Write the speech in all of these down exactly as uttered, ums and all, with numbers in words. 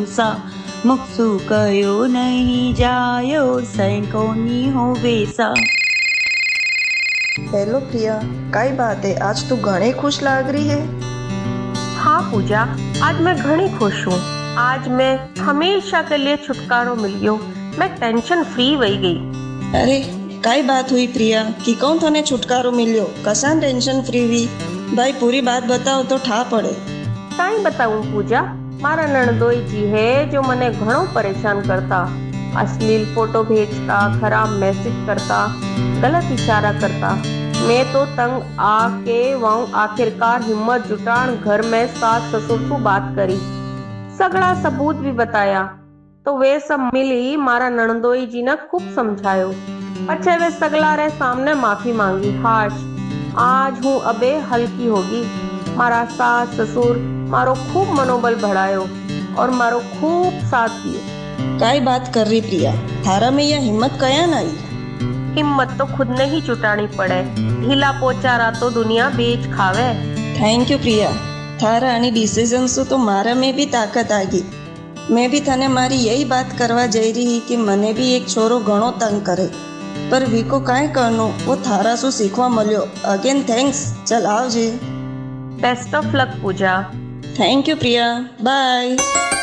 सा मुक्सु कयो नहीं जायो सैकोनी हो वैसा। हेलो प्रिया, काई बात है, आज तू घणी खुश लाग रही है। हाँ पूजा, आज मैं घणी खुश हूँ। आज मैं हमेशा के लिए छुटकारो मिलियो, मैं टेंशन फ्री वही गई। अरे काई बात हुई प्रिया कि कौन थाने छुटकारो मिलियो, कसान टेंशन फ्री हुई? भाई पूरी बात बताओ तो ठा पड़े। काई बताऊं पूजा, मारा नणदोई जी है जो मने घणो परेशान करता, अश्लील फोटो भेजता, खराब मैसेज करता, गलत इशारा करता। मैं तो तंग आके वहाँ आखिरकार हिम्मत जुटान घर में सास ससुर से बात करी, सगड़ा सबूत भी बताया। तो वे सब मिली मारा नणदोई जी ने खूब समझायो, अच्छे वे सगला रे सामने माफी मांगी। हाश आज हूँ अबे हल्की होगी। मारा सास ससुर मारो खूब मनोबल बढ़ायो और मारो खूब साथ दियो। काई बात कर रही प्रिया, थारा में यह हिम्मत कया नहीं? हिम्मत तो खुद ने ही जुटानी पड़े, ढीला पोचा रहा तो दुनिया बेच खावे। थैंक यू प्रिया, थारा आनी डिसीजन से तो मारा में भी ताकत आ गई। मैं भी थाने मारी यही बात करवा जा रही कि मने भी एक छोरो घणो तंग करे, पर वीको काई करनो, वो थारा सु सीखवा मिलो। अगेन थैंक्स, चल आओ जी। Best of luck Puja. Thank you Priya, bye.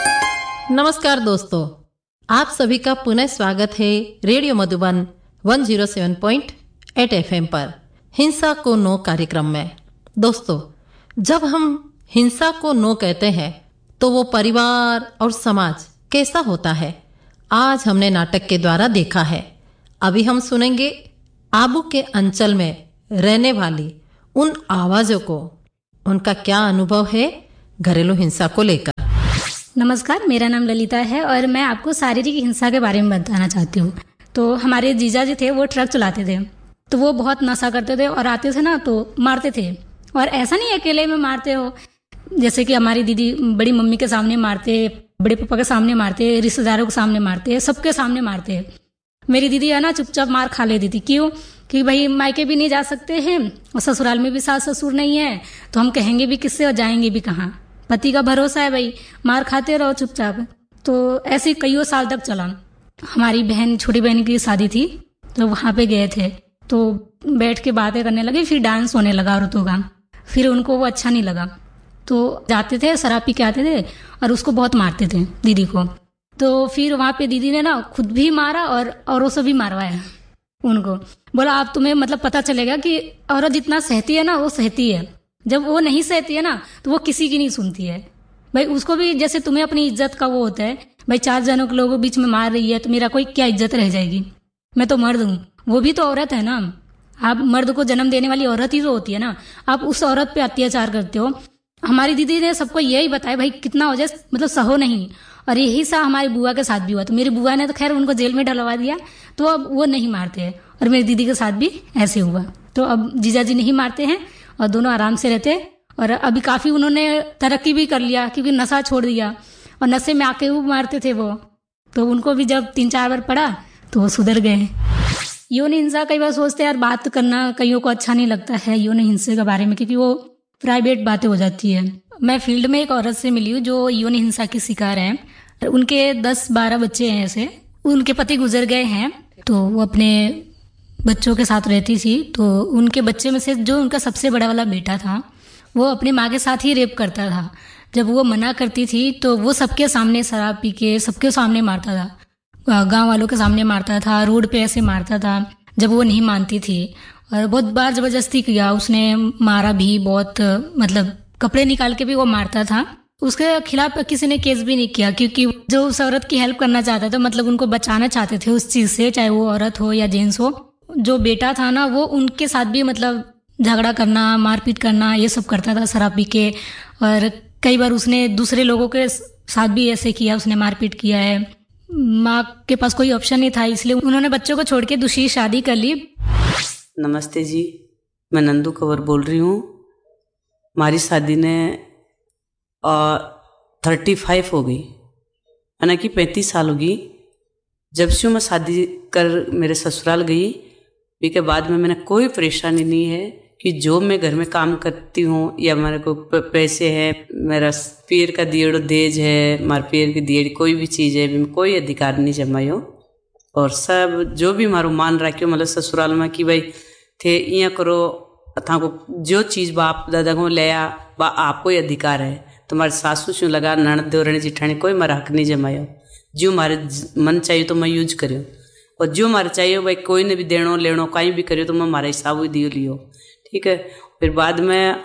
नमस्कार दोस्तों, आप सभी का पुनः स्वागत है रेडियो मधुबन एक सौ सात पॉइंट आठ एफएम पर हिंसा को नो कार्यक्रम में। दोस्तों, जब हम हिंसा को नो कहते हैं तो वो परिवार और समाज कैसा होता है, आज हमने नाटक के द्वारा देखा है। अभी हम सुनेंगे आबू के अंचल में रहने वाली उन आवाजों को, उनका क्या अनुभव है घरेलू हिंसा को लेकर। नमस्कार, मेरा नाम ललिता है और मैं आपको शारीरिक हिंसा के बारे में बताना चाहती हूँ। तो हमारे जीजा जी थे, वो ट्रक चलाते थे, तो वो बहुत नशा करते थे और आते थे ना तो मारते थे। और ऐसा नहीं अकेले में मारते हो, जैसे कि हमारी दीदी बड़ी मम्मी के सामने मारते, बड़े पापा के सामने मारते, रिश्तेदारों के सामने मारते, सबके सामने मारते। मेरी दीदी है ना चुपचाप मार खा लेती थी। क्यों? कि भाई मायके भी नहीं जा सकते हैं और ससुराल में भी सास ससुर नहीं है, तो हम कहेंगे भी किससे और जाएंगे भी कहाँ। पति का भरोसा है भाई, मार खाते रहो चुपचाप। तो ऐसे कईयों साल तक चला। हमारी बहन, छोटी बहन की शादी थी, तो वहाँ पे गए थे, तो बैठ के बातें करने लगे, फिर डांस होने लगा औरतों का। फिर उनको वो अच्छा नहीं लगा, तो जाते थे शराब पी के आते थे और उसको बहुत मारते थे दीदी को। तो फिर वहाँ पे दीदी ने ना खुद भी मारा और औरों से भी मारवाया उनको। बोला आप तुम्हें मतलब पता चलेगा कि औरत जितना सहती है ना वो सहती है, जब वो नहीं सहती है ना तो वो किसी की नहीं सुनती है। भाई उसको भी जैसे तुम्हें अपनी इज्जत का वो होता है, भाई चार जनों के लोगों के बीच में मार रही है तो मेरा कोई क्या इज्जत रह जाएगी, मैं तो मर्द हूँ, वो भी तो औरत है ना। आप मर्द को जन्म देने वाली औरत ही तो होती है ना, आप उस औरत पे अत्याचार करते हो। हमारी दीदी ने सबको यही बताया भाई कितना हो जाए मतलब सहो नहीं। और यही सा हमारी बुआ के साथ भी हुआ। तो मेरी बुआ ने तो खैर उनको जेल में डलवा दिया, तो अब वो नहीं मारते हैं। और मेरी दीदी के साथ भी ऐसे हुआ, तो अब जीजा जी नहीं मारते हैं और दोनों आराम से रहते हैं। और अभी काफी उन्होंने तरक्की भी कर लिया, क्योंकि नशा छोड़ दिया और नशे में आके वो मारते थे वो, तो उनको भी जब तीन चार बार पड़ा तो वो सुधर गए। यौन हिंसा कई बार सोचते हैं यार बात करना कईयों को अच्छा नहीं लगता है यौन हिंसा के बारे में, क्योंकि वो प्राइवेट बातें हो जाती है। मैं फील्ड में एक औरत से मिली हूँ जो यौन हिंसा की शिकार है। उनके दस बारह बच्चे हैं ऐसे, उनके पति गुजर गए हैं, तो वो अपने बच्चों के साथ रहती थी। तो उनके बच्चे में से जो उनका सबसे बड़ा वाला बेटा था वो अपनी माँ के साथ ही रेप करता था। जब वो मना करती थी तो वो सबके सामने शराब पी के सबके सामने मारता था, गांव वालों के सामने मारता था, रोड पे ऐसे मारता था जब वो नहीं मानती थी। और बहुत बार जबरदस्ती किया उसने, मारा भी बहुत, मतलब कपड़े निकाल के भी वो मारता था। उसके खिलाफ किसी ने केस भी नहीं किया, क्योंकि जो उस औरत की हेल्प करना चाहता था, मतलब उनको बचाना चाहते थे उस चीज से, चाहे वो औरत हो या जेंट्स हो। जो बेटा था ना वो उनके साथ भी मतलब झगड़ा करना, मारपीट करना, ये सब करता था शराब पी के। और कई बार उसने दूसरे लोगों के साथ भी ऐसे किया, उसने मारपीट किया है। माँ के पास कोई ऑप्शन नहीं था, इसलिए उन्होंने बच्चों को छोड़ के दूसरी शादी कर ली। नमस्ते जी, मैं नंदू कंवर बोल रही हूँ। हमारी शादी ने थर्टी फाइव हो गई, यानी कि पैंतीस साल होगी। जब से मैं शादी कर मेरे ससुराल गई, इसके बाद में मैंने कोई परेशानी नहीं है कि जो मैं घर में काम करती हूँ या मेरे को पैसे है, मेरा पीर का दियड़ो देज है, मारे पीर की दियड़ी कोई भी चीज़ है, कोई अधिकार नहीं जमायो। और सब जो भी मारो मान रखियो मतलब ससुराल में कि भाई थे इं करो, था को जो चीज़ बाप दादा को लिया बा आपको ही अधिकार है। तुम्हारे सासू शू लगा ननद देवरानी जिठानी कोई मारा हक नहीं जमायो। जो मारे मन चाहिए तो मैं यूज करियो, और जो मारे चाहिए भाई कोई ने भी देनो लेनो कहीं भी करियो तो मैं मारा हिसाब ही दियो लियो, ठीक है। फिर बाद में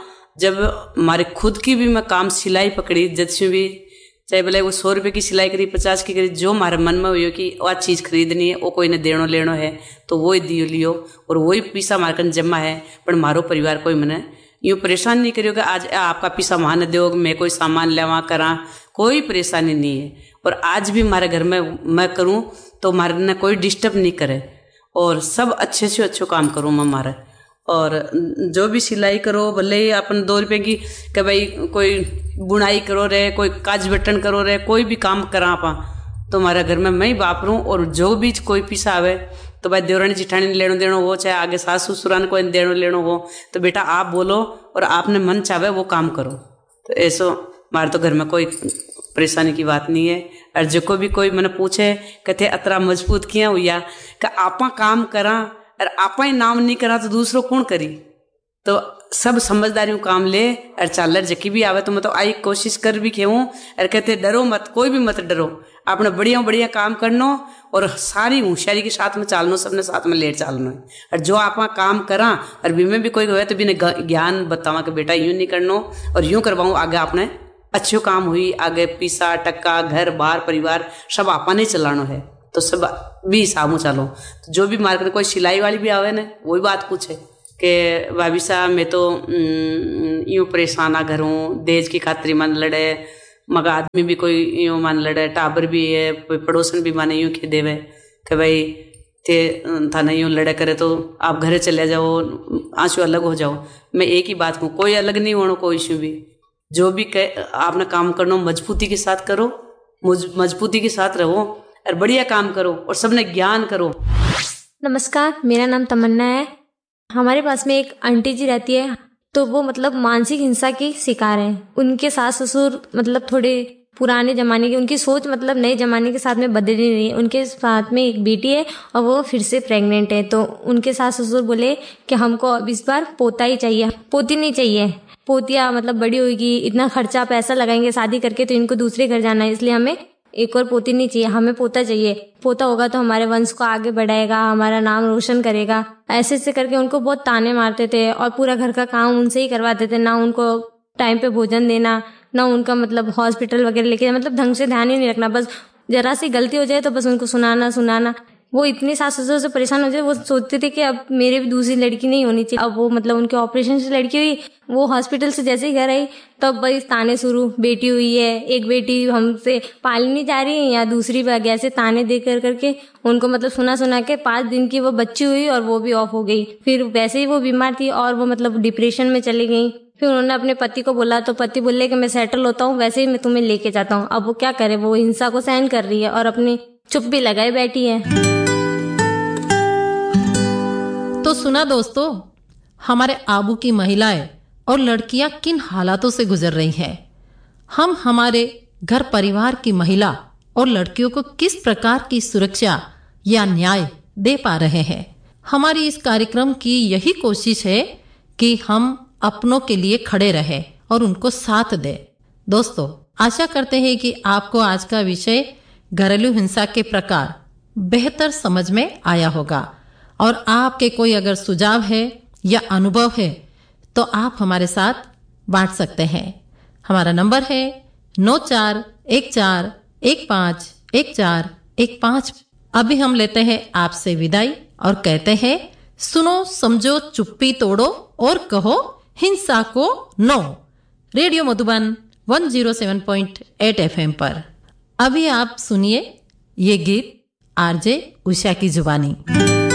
जब मारे खुद की भी मैं काम सिलाई पकड़ी, जैसे भी चाहे भले वो सौ रुपये की सिलाई करी, पचास की करी, जो हमारे मन में हुई कि वह चीज़ खरीदनी है वो कोई ने देनो लेनो है तो वो ही दियो लियो, और वही पैसा मारे कन जमा है। पर मारो परिवार कोई मैंने यूँ परेशान नहीं करियो कि आज आपका पैसा मान दो, मैं कोई सामान लेवा करा, कोई परेशानी नहीं है। और आज भी हमारे घर में मैं करूँ तो हमारे ने कोई डिस्टर्ब नहीं करे, और सब अच्छे से अच्छे काम करूँ मैं हमारे। और जो भी सिलाई करो भले ही अपन दो रुपये की कि भाई कोई बुनाई करो रे, कोई काज बटन करो रे, कोई भी काम करा आपा तो हमारे घर में मैं ही वापरूँ। और जो भी कोई पैसा आवे तो भाई देवरानी जिठानी ने लेनो देनो हो, चाहे आगे सासू ससुरान को देनो लेनो हो, तो बेटा आप बोलो और आपने मन चाहे वो काम करो। तो ऐसो हमारे तो घर में कोई परेशानी की बात नहीं है। और जो को भी कोई मैंने पूछे कहते अतरा मजबूत किया हुआ कि आपा काम करा और आपा ही नाम नहीं करा तो दूसरों कौन करी। तो सब समझदारियों काम ले और चालर जकी भी आवे तो मैं तो आई कोशिश कर भी खेऊँ और कहते डरो मत, कोई भी मत डरो, आपने बढ़िया बढ़िया काम करनो और सारी होशियारी के साथ में चालनो, सबने साथ में लेट चालनो है। और जो आप काम करा और बीमे भी कोई हुए तो भी ज्ञान बतावा कि बेटा यूँ नहीं करनो और यूँ करवाऊँ, आगे आपने अच्छो काम हुई, आगे पैसा टक्का घर बार परिवार सब आपा नहीं चलानो है। तो सब भी हिसाब में चलो। तो जो भी मार्केट में कोई सिलाई वाली भी आवे ना वही बात पूछे कि भाभी साहब मैं तो यूँ परेशान आ घर हूँ, देज की खातरी मन लड़े, मगर आदमी भी कोई यूँ मान लड़े, टाबर भी है, कोई पड़ोसन भी माने यूँ खे देवे कि भाई थे थाना यूँ लड़े करे तो आप घरे चले जाओ, आंसू अलग हो जाओ। मैं एक ही बात कहूँ, कोई अलग नहीं होना, कोई इशू भी जो भी कह आपने काम करना मजबूती के साथ करो, मजबूती के साथ रहो और बढ़िया काम करो और सबने ज्ञान करो। नमस्कार, मेरा नाम तमन्ना है। हमारे पास में एक आंटी जी रहती है, तो वो मतलब मानसिक हिंसा की शिकार है। उनके सास ससुर मतलब थोड़े पुराने जमाने के, उनकी सोच मतलब नए जमाने के साथ में बदली नहीं है। उनके साथ में एक बेटी है और वो फिर से प्रेग्नेंट है। तो उनके सास ससुर बोले कि हमको अब इस बार पोता ही चाहिए, पोती नहीं चाहिए। पोतिया मतलब बड़ी होगी, इतना खर्चा पैसा लगाएंगे शादी करके तो इनको दूसरे घर जाना है, इसलिए हमें एक और पोती नहीं चाहिए, हमें पोता चाहिए। पोता होगा तो हमारे वंश को आगे बढ़ाएगा, हमारा नाम रोशन करेगा। ऐसे ऐसे करके उनको बहुत ताने मारते थे और पूरा घर का काम उनसे ही करवाते थे। ना उनको टाइम पे भोजन देना, ना उनका मतलब हॉस्पिटल वगैरह लेके मतलब ढंग से ध्यान ही नहीं रखना। बस जरा सी गलती हो जाए तो बस उनको सुनाना सुनाना। वो इतनी सास ससुर से परेशान हो जाए, वो सोचते थे कि अब मेरे भी दूसरी लड़की नहीं होनी चाहिए। अब वो मतलब उनके ऑपरेशन से लड़की हुई, वो हॉस्पिटल से जैसे ही घर आई तब तो बस ताने शुरू, बेटी हुई है, एक बेटी हमसे पाली नहीं जा रही है, या दूसरी भी आगे, ऐसे ताने दे कर करके उनको मतलब सुना सुना के पाँच दिन की वो बच्ची हुई और वो भी ऑफ हो गई। फिर वैसे ही वो बीमार थी और वो मतलब डिप्रेशन में चली गई। फिर उन्होंने अपने पति को बोला तो पति बोले कि मैं सेटल होता हूँ, वैसे ही मैं तुम्हें लेके जाता हूँ। अब वो क्या करे, वो हिंसा को सहन कर रही है और अपनी चुप भी लगाए बैठी है। तो सुना दोस्तों, हमारे आबू की महिलाएं और लड़कियां किन हालातों से गुजर रही हैं। हम हमारे घर परिवार की महिला और लड़कियों को किस प्रकार की सुरक्षा या न्याय दे पा रहे हैं। हमारी इस कार्यक्रम की यही कोशिश है कि हम अपनों के लिए खड़े रहें और उनको साथ दें। दोस्तों, आशा करते हैं कि आपको आज का विषय घरेलू हिंसा के प्रकार बेहतर समझ में आया होगा, और आपके कोई अगर सुझाव है या अनुभव है तो आप हमारे साथ बांट सकते हैं। हमारा नंबर है नौ चार एक चार एक पाँच एक चार एक पाँच। अभी हम लेते हैं आपसे विदाई और कहते हैं सुनो समझो चुप्पी तोड़ो और कहो हिंसा को नो। रेडियो मधुबन एक सौ सात पॉइंट आठ एफएम पर अभी आप सुनिए ये गीत आरजे उषा की जुबानी।